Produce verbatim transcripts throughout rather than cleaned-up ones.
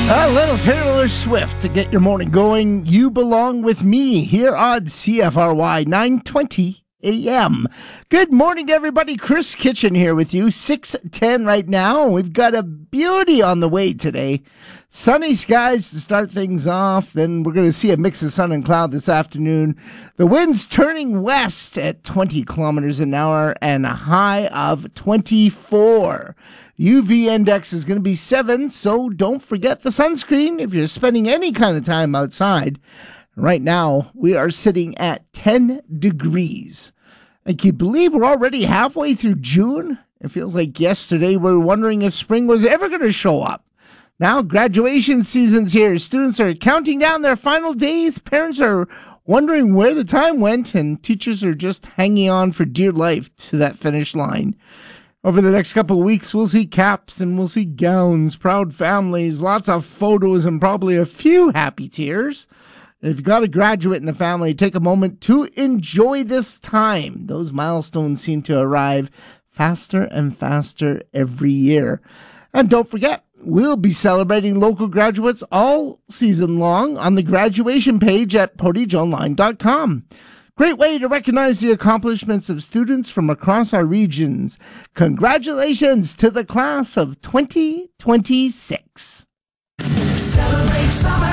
A little Taylor Swift to get your morning going. You belong with me here on C F R Y nine twenty A M. Good morning, everybody. Chris Kitchen here with you. six ten right now. We've got a beauty on the way today. Sunny skies to start things off. Then we're going to see a mix of sun and cloud this afternoon. The wind's turning west at twenty kilometers an hour and a high of twenty-four. U V index is going to be seven, so don't forget the sunscreen if you're spending any kind of time outside. Right now, we are sitting at ten degrees. And can you believe we're already halfway through June? It feels like yesterday we were wondering if spring was ever going to show up. Now graduation season's here. Students are counting down their final days. Parents are wondering where the time went, and teachers are just hanging on for dear life to that finish line. Over the next couple of weeks, we'll see caps and we'll see gowns, proud families, lots of photos, and probably a few happy tears. If you've got a graduate in the family, take a moment to enjoy this time. Those milestones seem to arrive faster and faster every year. And don't forget, we'll be celebrating local graduates all season long on the graduation page at portage online dot com. Great way to recognize the accomplishments of students from across our regions. Congratulations to the class of twenty twenty-six. Celebrate summer.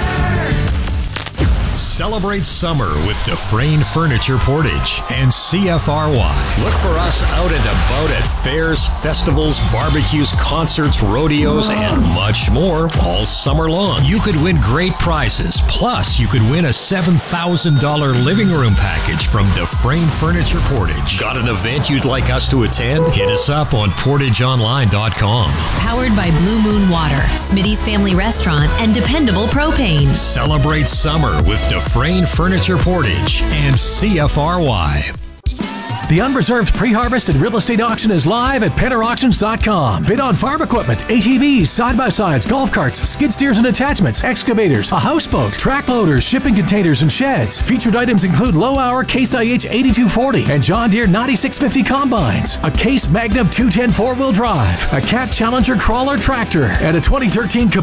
Celebrate summer with Dufresne Furniture Portage and C F R Y. Look for us out and about at fairs, festivals, barbecues, concerts, rodeos, and much more all summer long. You could win great prizes. Plus, you could win a seven thousand dollars living room package from Dufresne Furniture Portage. Got an event you'd like us to attend? Hit us up on portage online dot com. Powered by Blue Moon Water, Smitty's Family Restaurant, and Dependable Propane. Celebrate summer with Dufresne Furniture Portage and C F R Y. The unreserved pre-harvest and real estate auction is live at penner auctions dot com. Bid on farm equipment, A T Vs, side-by-sides, golf carts, skid steers and attachments, excavators, a houseboat, track loaders, shipping containers, and sheds. Featured items include low-hour Case I H eighty-two forty and John Deere ninety-six fifty combines, a Case Magnum two ten four-wheel drive, a Cat Challenger crawler tractor, and a twenty thirteen